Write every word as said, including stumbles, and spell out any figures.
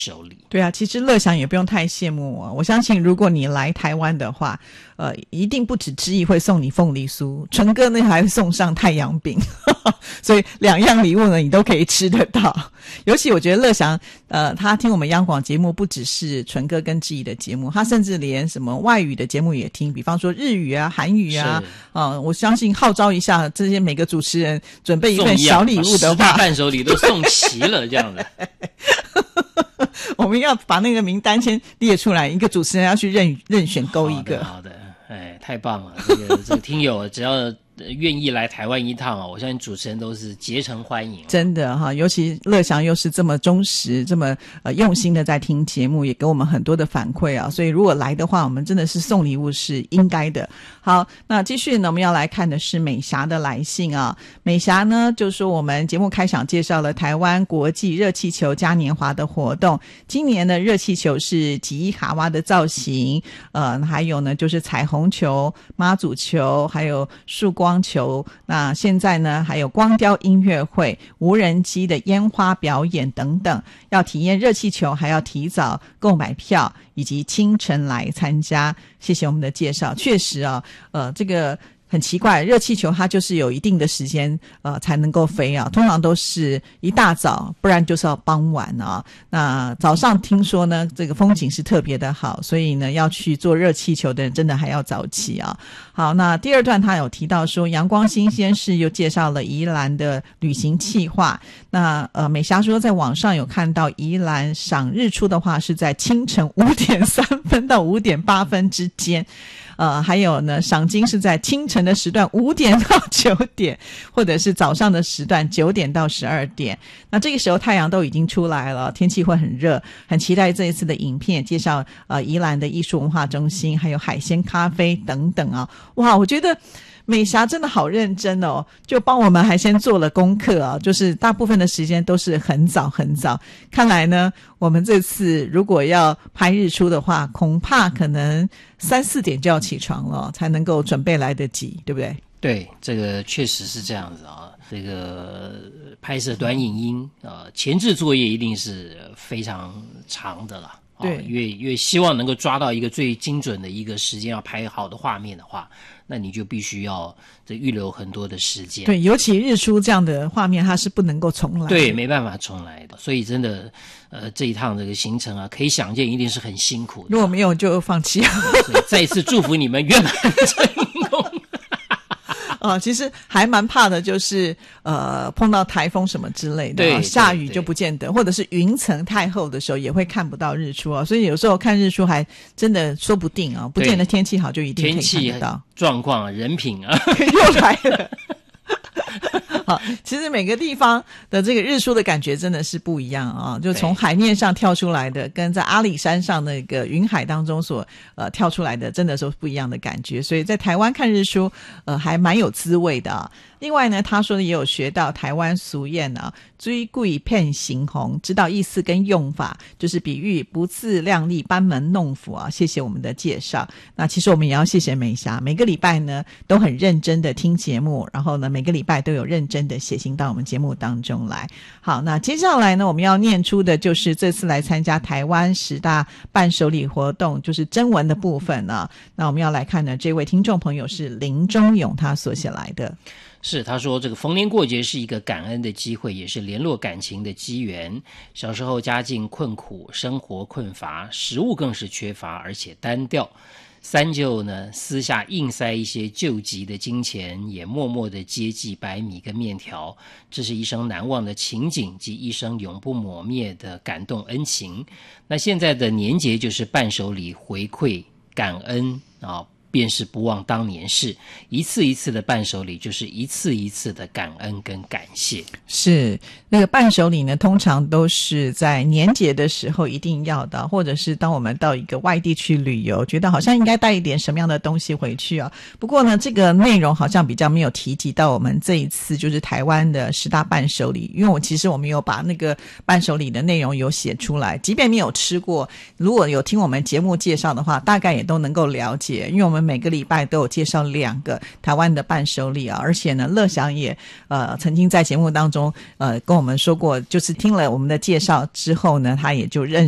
手礼。 对啊，其实乐享也不用太羡慕我，我相信如果你来台湾的话，呃，一定不止之意会送你凤梨酥，纯哥呢还会送上太阳饼，所以两样礼物呢你都可以吃得到。尤其我觉得乐享，呃，他听我们央广节目不只是纯哥跟之意的节目，他甚至连什么外语的节目也听，比方说日语啊、韩语啊，啊、呃，我相信号召一下这些每个主持人准备一份小礼物的话， 十大伴手礼都送齐了，这样的。 我们要把那个名单先列出来，一个主持人要去任任选勾一个。 好的，好的，哎，太棒了！这个这个听友只要愿意来台湾一趟啊，我相信主持人都是竭诚欢迎。 真的哈，尤其乐享又是这么忠实、这么呃用心的在听节目，也给我们很多的反馈啊。所以如果来的话，我们真的是送礼物是应该的。好，那继续呢，我们要来看的是美霞的来信啊。美霞呢，就说我们节目开场介绍了台湾国际热气球嘉年华的活动。今年的热气球是吉伊哈哇的造型，呃，还有呢就是彩虹球、妈祖球，还有曙光球。那现在呢，还有光雕音乐会、无人机的烟花表演等等。要体验热气球，还要提早购买票，以及清晨来参加。谢谢我们的介绍，确实啊，呃，这个。很奇怪，热气球它就是有一定的时间呃才能够飞啊，通常都是一大早，不然就是要傍晚啊。那早上听说呢，这个风景是特别的好，所以呢要去做热气球的人真的还要早起啊。好，那第二段他有提到说，阳光新鲜事又介绍了宜兰的旅行企划。那呃，美霞说在网上有看到宜兰赏日出的话是在清晨五点三分到五点八分之间。呃，还有呢，赏金是在清晨的时段五点到九点，或者是早上的时段九点到十二点。那这个时候太阳都已经出来了，天气会很热，很期待这一次的影片介绍呃宜兰的艺术文化中心，还有海鲜咖啡等等啊。哇，我觉得美霞真的好认真哦，就帮我们还先做了功课啊，就是大部分的时间都是很早很早。看来呢，我们这次如果要拍日出的话，恐怕可能三四点就要起床了，才能够准备来得及，对不对？ 对，这个确实是这样子啊。这个拍摄短影音啊、呃，前置作业一定是非常长的了。对，因为因为希望能够抓到一个最精准的一个时间，要拍好的画面的话，那你就必须要这预留很多的时间。 对，尤其日出这样的画面，它是不能够重来的。 对，没办法重来的。所以真的，呃，这一趟这个行程啊，可以想见一定是很辛苦的。 如果没有就放弃。 所以再一次祝福你们圆满成功。 啊、呃，其实还蛮怕的，就是呃碰到台风什么之类的， 对， 啊、下雨就不见得，或者是云层太厚的时候也会看不到日出啊，所以有时候看日出还真的说不定啊，不见得天气好就一定可以看得到。 状况啊，人品啊， 又来了。好，其实每个地方的这个日出的感觉真的是不一样啊，就从海面上跳出来的跟在阿里山上那个云海当中所呃跳出来的真的是不一样的感觉，所以在台湾看日出呃还蛮有滋味的啊。另外呢，他说也有学到台湾俗谚啊，追贵骗行红，知道意思跟用法，就是比喻不自量力班门弄斧啊。谢谢我们的介绍。那其实我们也要谢谢美霞，每个礼拜呢都很认真的听节目，然后呢每个礼拜都有认真的写信到我们节目当中来。好，那接下来呢我们要念出的就是这次来参加台湾十大伴手礼活动，就是征文的部分啊。那我们要来看的这位听众朋友是林忠勇，他所写来的。 是，他说这个逢年过节是一个感恩的机会，也是联络感情的机缘。小时候家境困苦，生活困乏，食物更是缺乏，而且单调。三舅呢私下硬塞一些救急的金钱，也默默的接济白米跟面条，这是一生难忘的情景及一生永不抹灭的感动恩情。那现在的年节就是伴手礼回馈感恩啊，便是不忘当年事，一次一次的伴手礼就是一次一次的感恩跟感谢。 是，那个伴手礼呢通常都是在年节的时候一定要的，或者是当我们到一个外地去旅游，觉得好像应该带一点什么样的东西回去啊。不过呢这个内容好像比较没有提及到我们这一次就是台湾的十大伴手礼，因为我其实我们有把那个伴手礼的内容有写出来，即便没有吃过，如果有听我们节目介绍的话，大概也都能够了解，因为我们每个礼拜都有介绍两个台湾的伴手礼啊，而且呢乐享也呃曾经在节目当中呃跟我们说过，就是听了我们的介绍之后呢，他也就认